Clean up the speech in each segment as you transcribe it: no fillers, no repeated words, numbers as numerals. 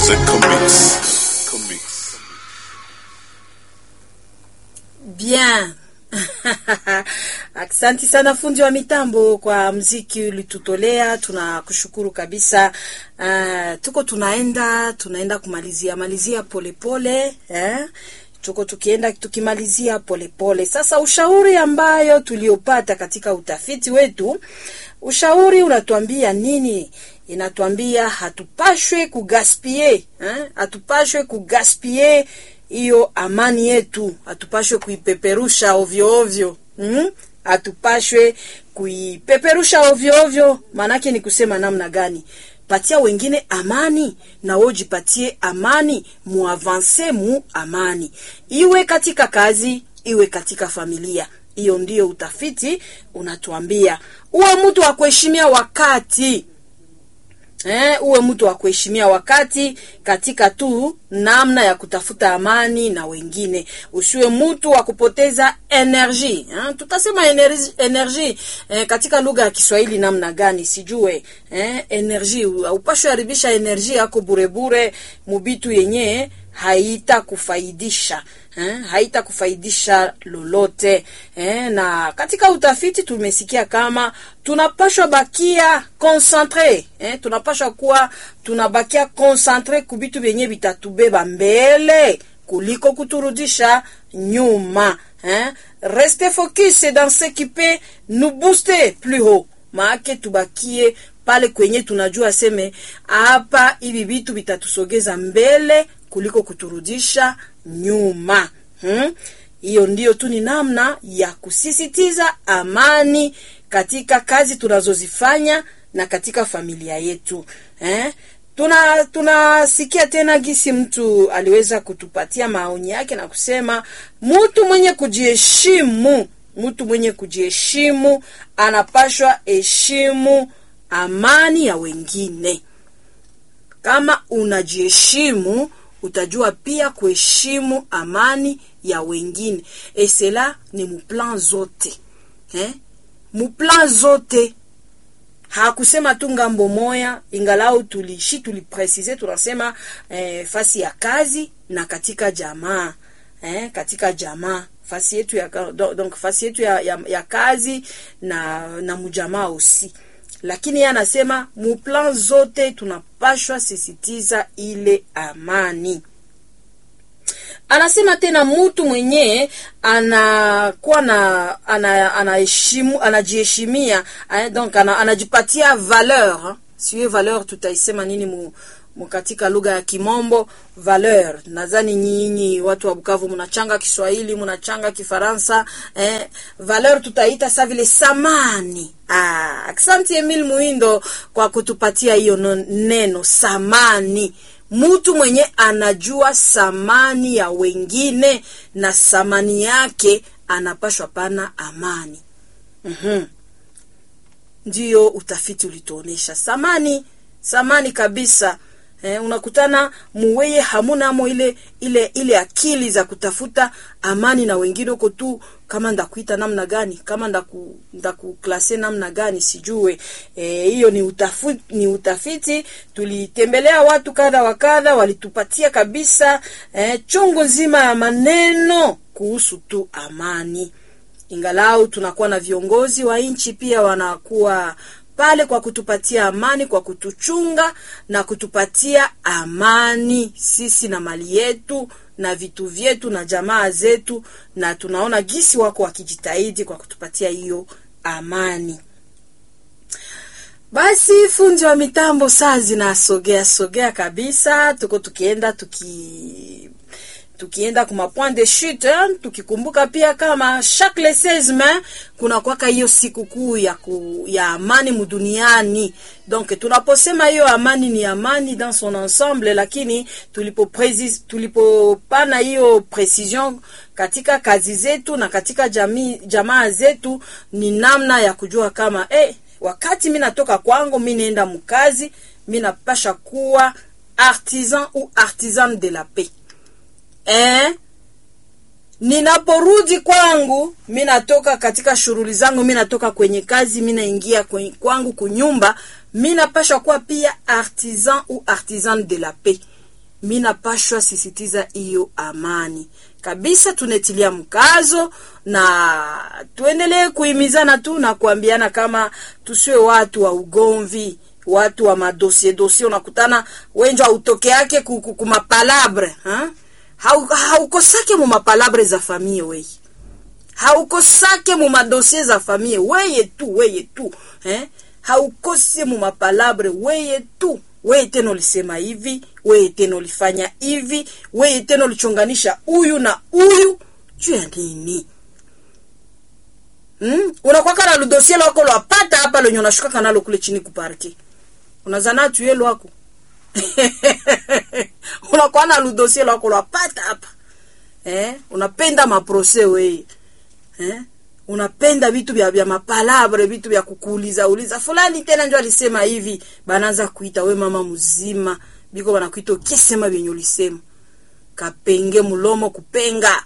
The Comics. Bien. Asante sana fundi wa mitambo kwa mziki ulitutolea, tunakushukuru kabisa. Tuko tunaenda kumalizia pole tuko tukimalizia pole. Sasa ushauri ambayo tuliopata katika utafiti wetu, ushauri unatuambia nini? Inatuambia hatupashwe kugaspie hiyo amani yetu, hatupashwe kuipeperusha ovyo ovyo. Hatupashwe kuipeperusha ovyo ovyo. Manake ni kusema namna gani? Patia wengine amani na wewe jipatie amani, muavance mu amani. Iwe katika kazi, iwe katika familia. Hiyo ndio utafiti unatuambia. Uwe mtu wa kuheshimia wakati. Uwe mtu wa kuheshimia wakati katika tu namna ya kutafuta amani na wengine. Usiwe mtu wa kupoteza energy. Tutasema energy katika lugha ya Kiswahili namna gani sijue. Energy, upashwe haribisha energy yako burebure mubitu yenye haitakufaidisha. Haitakufaidisha lolote. Na katika utafiti tumesikia kama tunapashwa bakia concentré. Tunapashwa kuwa tunabakia concentré kubitu vyenye vitatubeba mbele kuliko kuturudisha nyuma. Restez focus dans ce qui peut nous booster plus haut. Maake tubakie pale kwenye tunajua seme hapa hivi vitu vitatusogeza mbele kuliko kuturudisha nyuma. Hiyo ndio tu ni namna ya kusisitiza amani katika kazi tunazozifanya na katika familia yetu. Tunasikia tena gisi mtu aliweza kutupatia maoni yake na kusema mtu mwenye kujiheshimu anapashwa heshimu amani ya wengine. Kama unajiheshimu utajua pia kuheshimu amani ya wengine. Et cela ni muplan zote. Muplan zote. Hakusema tu ngambo moya, ingalau tulipresize tunasema fasi ya kazi na katika jamaa. Katika jamaa fasi yetu ya kazi na mjamaa aussi. Lakini yeye anasema muplan zote tunapashwa sisitiza ile amani. Anasema tena mtu mwenye anakuwa anajiheshimia, donc anajipatia valeur. Siwe valeur tutaisema nini katika lugha ya Kimombo, valeur. Nadhani nyinyi watu wa Bukavu mnachanga Kiswahili, mnachanga Kifaransa. Valeur tutaita sa vile samani. Asante Emile Muindo kwa kutupatia hiyo neno samani. Mtu mwenye anajua samani ya wengine na samani yake anapashwa pana amani. Ndio utafiti ulituonesha samani kabisa. Unakutana muweye hamuna amo ile akili za kutafuta amani na wengine uko tu kama ndakuita namna gani, kama ndakuklase namna gani sijue. Hiyo ni utafiti tulitembelea watu kadha wa kadha, walitupatia kabisa chungu nzima ya maneno kuhusu tu amani. Ingalau tunakuwa na viongozi wa nchi pia wanakuwa pale kwa kutupatia amani, kwa kutuchunga na kutupatia amani sisi na mali yetu na vitu vyetu na jamaa zetu, na tunaona gisi wako wakijitahidi kwa kutupatia hiyo amani. Basi fundi wa mitambo saa zinasogea kabisa, tuko tukienda kuma point de chute. Tukikumbuka pia kama chaque le 16 mai kuna kwaka hiyo siku kuu ya amani muduniani. Donc tunaposema hiyo amani ni amani dans son ensemble, lakini tulipopana hiyo precision katika kazi zetu na katika jamaa zetu, ni namna ya kujua kama wakati mimi natoka kwangu mimi naenda mkazi, mimi napasha kuwa artisan ou artisane de la paix. Ninaporudi kwangu, mimi natoka katika shughuli zangu, mimi natoka kwenye kazi, mimi naingia kwangu kunyumba, mimi napasha kuwa pia artisan ou artisane de la paix. mina pashwa sisitiza hiyo amani kabisa. Tunetilia mkazo na tuendelee kuhimizana tu na kuambiana kama tusiwe watu wa ugomvi, watu wa madosie unakutana wenjo autoke yake kuma palabre, haukosake mu mapalabre za famille wewe. Haukosake mu madosie za famille wewe tu, haukose mu mapalabre wewe tu. Wewe tena ulisema hivi, wewe tena ulifanya hivi, wewe tena ulichonganisha huyu na huyu. Juu ya nini? Unakuwa kana ludosie lako lwapata hapa lenye unashuka kanalo kule chini kuparki. Unazana tuye lwako. Unakuwa na ludosie lako lwapata hapa. Unapenda maprose wewe. Unapenda vitu vya mapalabre, vitu vya uliza fulani tena ndio alisema hivi, banaanza kuita we mama mzima, biko banakuita ukisema vyenye ulisema. Kapenge mulomo kupenga.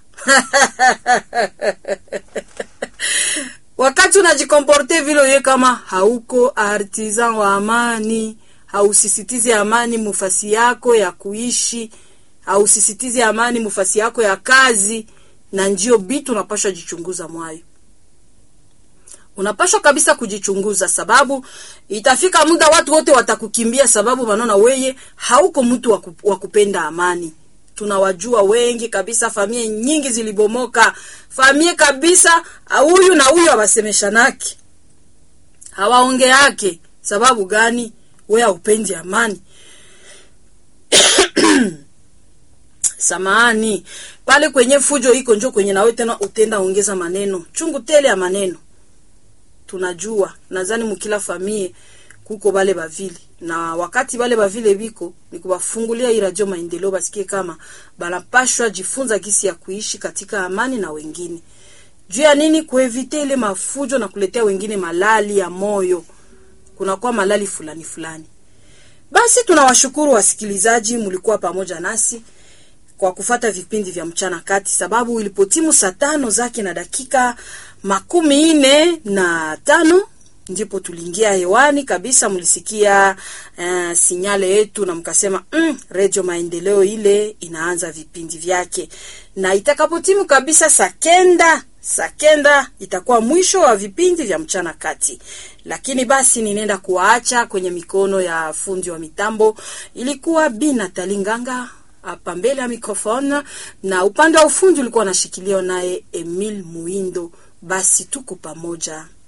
Wakati unajikomporte vile wewe kama hauko artisan wa amani, hausisitize amani mufasi yako ya kuishi, hausisitize amani mufasi yako ya kazi, na njio bitu unapaswa jichunguza mwayo. Unapaswa kabisa kujichunguza, sababu itafika muda watu wote watakukimbia sababu wanaona wewe hauko mtu wa kupenda amani. Tunawajua wengi kabisa, familia nyingi zilibomoka. Familia kabisa huyu na huyu abasemeshanaki. Hawaonge yake. Sababu gani? Wewe haupendi amani. Samahani. Pale kwenye fujo iko njoo kwenye nawe tena utenda ongeza maneno. Chungu tele ya maneno. Tunajua, nadhani mkila familia kuko bale bavili. Na wakati bale bavile biko ni kuwafungulia hii radio Maendeleo basikie kama banapashwa jifunza gisi ya kuishi katika amani na wengine. Juu ya nini? Kuevite ile mafujo na kuletea wengine malali ya moyo. Kuna kwa malali fulani. Basi tunawashukuru wasikilizaji, mlikuwa pamoja nasi kwa kufata vipindi vya mchana kati, sababu ilipotimu saa 5 zake na dakika 45 ndipo tuliingia hewani kabisa. Mlisikia sinyale yetu na mkasema Radio Maendeleo ile inaanza vipindi vyake, na itakapotimu kabisa saa 9 itakuwa mwisho wa vipindi vya mchana kati. Lakini basi ninaenda kuwaacha kwenye mikono ya fundi wa mitambo. Ilikuwa Bina Talinganga hapa mbele ya mikrofoni, na upande wa ufundi ulikuwa unashikiliwa naye Emil Muindo. Basi tuko pamoja.